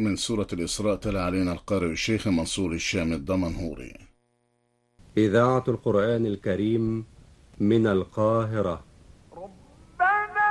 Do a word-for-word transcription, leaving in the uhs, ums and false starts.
من سورة الإسراء تلا علينا القارئ الشيخ منصور الشام الدمنهوري. إذاعة القرآن الكريم من القاهرة.